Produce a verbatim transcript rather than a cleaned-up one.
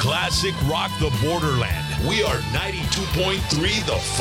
classic rock the borderland. We are ninety-two point three The